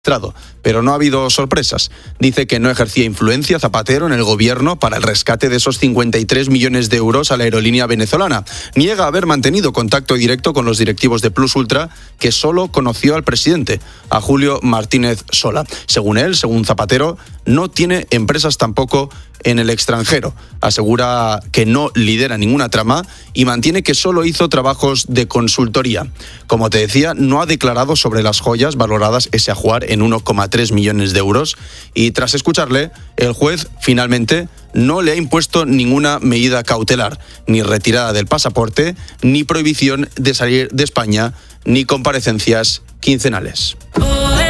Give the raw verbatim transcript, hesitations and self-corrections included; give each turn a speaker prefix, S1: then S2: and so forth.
S1: Pero no ha habido sorpresas. Dice que no ejercía influencia Zapatero en el gobierno para el rescate de esos cincuenta y tres millones de euros a la aerolínea venezolana. Niega haber mantenido contacto directo con los directivos de Plus Ultra, que solo conoció al presidente, a Julio Martínez Sola. Según él, según Zapatero, no tiene empresas tampoco en el extranjero. Asegura que no lidera ninguna trama y mantiene que solo hizo trabajos de consultoría. Como te decía, no ha declarado sobre las joyas valoradas ese ajuar en uno coma tres millones de euros y tras escucharle, el juez finalmente no le ha impuesto ninguna medida cautelar, ni retirada del pasaporte, ni prohibición de salir de España, ni comparecencias quincenales.